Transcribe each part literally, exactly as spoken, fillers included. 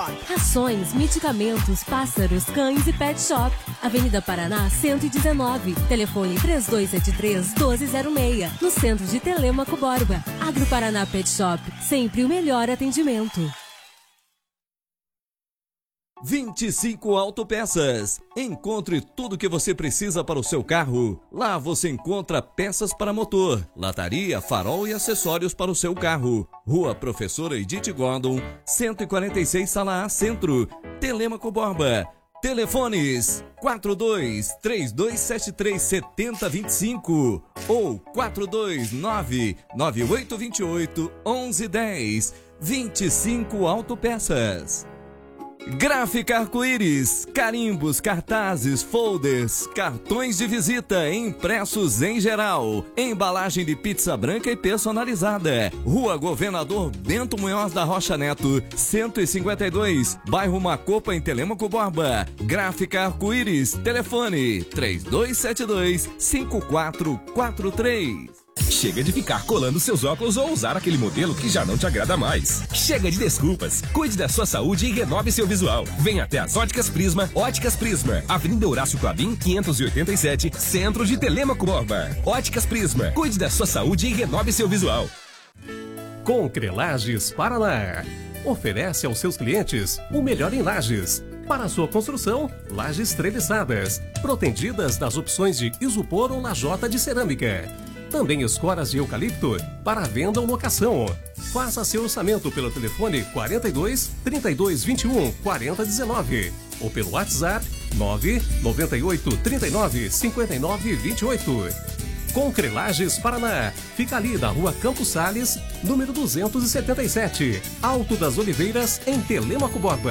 Rações, medicamentos, pássaros, cães e pet shop. Avenida Paraná cento e dezenove. Telefone três dois sete três, um dois zero seis. No centro de Telêmaco Borba. Agro Paraná Pet Shop. Sempre o melhor atendimento. vinte e cinco Autopeças. Encontre tudo o que você precisa para o seu carro. Lá você encontra peças para motor, lataria, farol e acessórios para o seu carro. Rua Professora Edith Gordon, cento e quarenta e seis, Sala A, Centro, Telêmaco Borba. Telefones quatro dois três dois sete três sete zero dois cinco ou quatro dois nove nove oito dois oito um um um zero. vinte e cinco Autopeças. Gráfica Arco-Íris, carimbos, cartazes, folders, cartões de visita, impressos em geral, embalagem de pizza branca e personalizada. Rua Governador Bento Munhoz da Rocha Neto, cento e cinquenta e dois, bairro Macopa, em Telêmaco Borba. Gráfica Arco-Íris, telefone três dois sete dois, cinco quatro quatro três. Chega de ficar colando seus óculos ou usar aquele modelo que já não te agrada mais. Chega de desculpas. Cuide da sua saúde e renove seu visual. Venha até as Óticas Prisma. Óticas Prisma, Avenida Horácio Clabin, quinhentos e oitenta e sete, Centro de Telêmaco Borba. Óticas Prisma. Cuide da sua saúde e renove seu visual. Concrelages Paraná. Oferece aos seus clientes o melhor em lajes. Para a sua construção, lajes treliçadas, protegidas das opções de isopor ou lajota de cerâmica. Também escoras de eucalipto para venda ou locação. Faça seu orçamento pelo telefone quarenta e dois, trinta e dois, vinte e um, quarenta, dezenove ou pelo WhatsApp nove nove oito, trinta e nove, cinquenta e nove, vinte e oito. Concrelages Paraná. Fica ali na Rua Campos Sales, número duzentos e setenta e sete, Alto das Oliveiras, em Telêmaco Borba.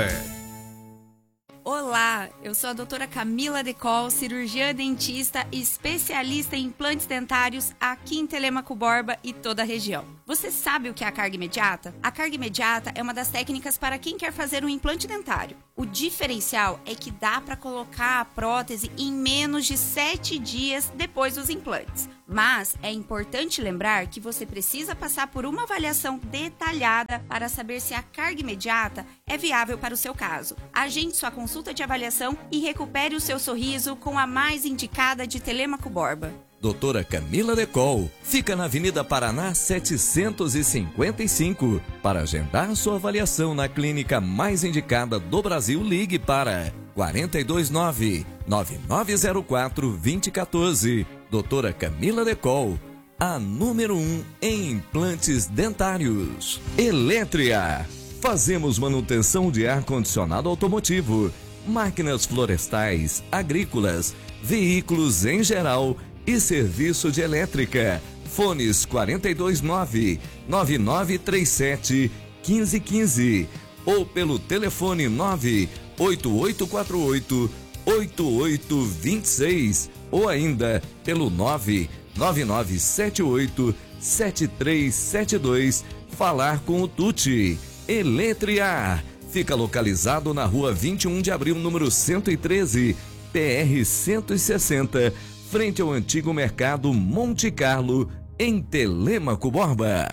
Olá, eu sou a doutora Camila Decol, cirurgiã dentista e especialista em implantes dentários aqui em Telêmaco Borba e toda a região. Você sabe o que é a carga imediata? A carga imediata é uma das técnicas para quem quer fazer um implante dentário. O diferencial é que dá para colocar a prótese em menos de sete dias depois dos implantes. Mas é importante lembrar que você precisa passar por uma avaliação detalhada para saber se a carga imediata é viável para o seu caso. Agende sua consulta de avaliação e recupere o seu sorriso com a mais indicada de Telêmaco Borba. Doutora Camila Decol, fica na Avenida Paraná setecentos e cinquenta e cinco. Para agendar sua avaliação na clínica mais indicada do Brasil, ligue para quatro dois nove, nove nove zero quatro, dois zero um quatro. Doutora Camila Decol, a número um em implantes dentários. Eletria, fazemos manutenção de ar-condicionado automotivo, máquinas florestais, agrícolas, veículos em geral e serviço de elétrica. Fones quatro dois nove, nove nove três sete, um cinco um cinco ou pelo telefone nove oito oito quatro oito, oito oito dois seis ou ainda pelo nove nove nove sete oito, sete três sete dois. Falar com o Tuti. Eletria fica localizado na rua vinte e um de abril, número cento e treze, P R cento e sessenta, frente ao antigo mercado Monte Carlo, em Telêmaco Borba.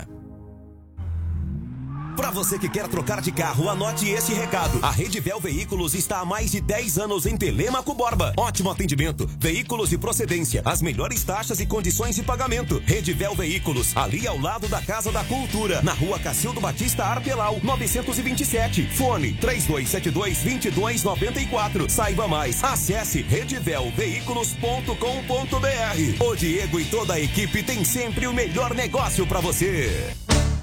Para você que quer trocar de carro, anote este recado. A Redivel Veículos está há mais de dez anos em Telêmaco Borba. Ótimo atendimento, veículos de procedência, as melhores taxas e condições de pagamento. Redivel Veículos, ali ao lado da Casa da Cultura, na Rua Cacildo Batista Arpelau, novecentos e vinte e sete. Fone três dois sete dois, dois dois nove quatro. Saiba mais. Acesse redivel veículos ponto com ponto br. O Diego e toda a equipe tem sempre o melhor negócio para você.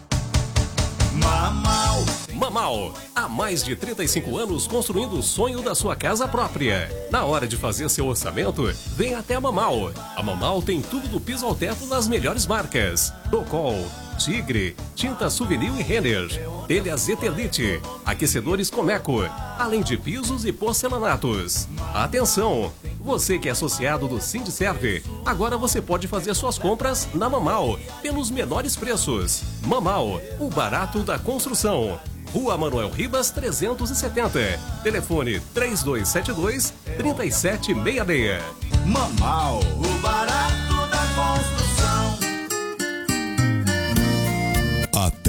Mamal. Mamal, há mais de trinta e cinco anos construindo o sonho da sua casa própria. Na hora de fazer seu orçamento, vem até a Mamal. A Mamal tem tudo do piso ao teto das melhores marcas: Docol, Tigre, Tinta Souvenir e Renner, telhas Etelite, aquecedores Comeco, além de pisos e porcelanatos. Atenção! Você que é associado do Sindserve, agora você pode fazer suas compras na Mamal, pelos menores preços. Mamal, o barato da construção. Rua Manuel Ribas trezentos e setenta. Telefone três dois sete dois, três sete seis seis. Mamal, o barato da construção. Até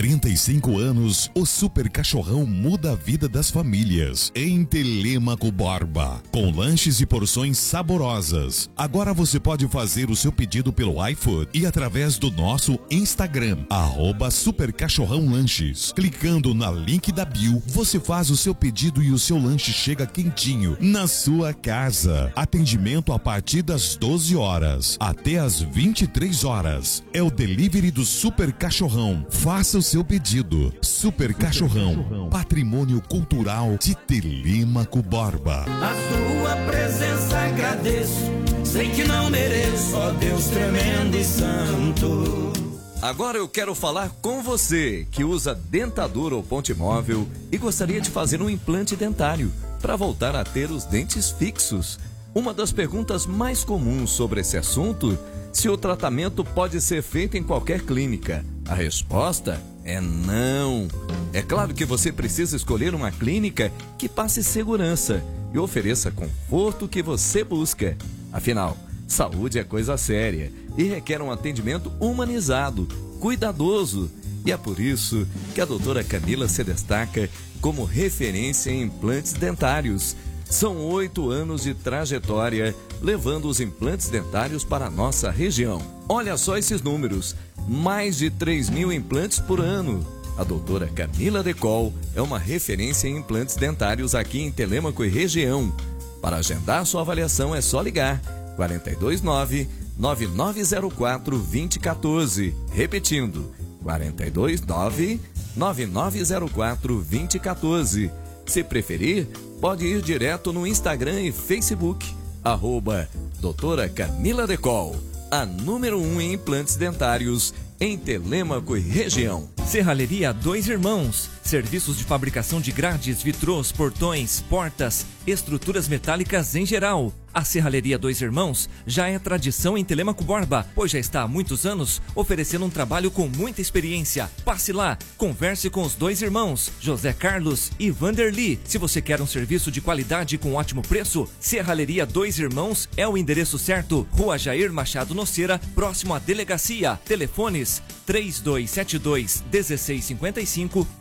trinta e cinco anos, o Super Cachorrão muda a vida das famílias. Em Telêmaco Borba, com lanches e porções saborosas. Agora você pode fazer o seu pedido pelo iFood e através do nosso Instagram, arroba Super Cachorrão Lanches. Clicando na link da bio, você faz o seu pedido e o seu lanche chega quentinho na sua casa. Atendimento a partir das doze horas até as vinte e três horas. É o delivery do Super Cachorrão. Faça o seu pedido. Super Cachorrão, patrimônio cultural de Telêmaco Borba. A sua presença agradeço, sei que não mereço, ó Deus tremendo e santo. Agora eu quero falar com você que usa dentadura ou ponte móvel e gostaria de fazer um implante dentário para voltar a ter os dentes fixos. Uma das perguntas mais comuns sobre esse assunto: se o tratamento pode ser feito em qualquer clínica. A resposta é não. É claro que você precisa escolher uma clínica que passe segurança e ofereça conforto que você busca. Afinal, saúde é coisa séria e requer um atendimento humanizado, cuidadoso. E é por isso que a doutora Camila se destaca como referência em implantes dentários. São oito anos de trajetória levando os implantes dentários para a nossa região. Olha só esses números, mais de três mil implantes por ano. A doutora Camila Decol é uma referência em implantes dentários aqui em Telêmaco e região. Para agendar sua avaliação é só ligar quatro dois nove, nove nove zero quatro, dois zero um quatro. Repetindo, quatro dois nove, nove nove zero quatro, dois zero um quatro. Se preferir, pode ir direto no Instagram e Facebook, arroba doutora Camila Decol, a número um em implantes dentários em Telêmaco e região. Serralheria Dois Irmãos. Serviços de fabricação de grades, vitrôs, portões, portas, estruturas metálicas em geral. A Serralheria Dois Irmãos já é tradição em Telêmaco Borba, pois já está há muitos anos oferecendo um trabalho com muita experiência. Passe lá, converse com os dois irmãos, José Carlos e Vanderly. Se você quer um serviço de qualidade com ótimo preço, Serralheria Dois Irmãos é o endereço certo. Rua Jair Machado Noceira, próximo à delegacia. Telefones três dois sete dois, um seis cinco cinco